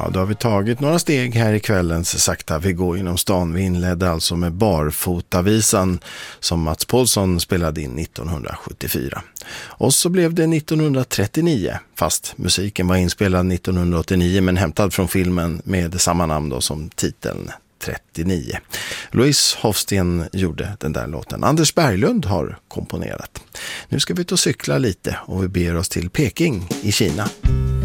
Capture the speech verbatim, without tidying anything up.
Ja, då har vi tagit några steg här i kvällens Sakta vi går genom stan. Vi inledde alltså med Barfotavisan som Mats Paulsson spelade in nittonhundrasjuttiofyra. Och så blev det nittonhundratrettionio, fast musiken var inspelad nittonhundraåttionio men hämtad från filmen med samma namn då som titeln trettionio. Louise Hofsten gjorde den där låten. Anders Berglund har komponerat. Nu ska vi ta och cykla lite och vi ber oss till Peking i Kina.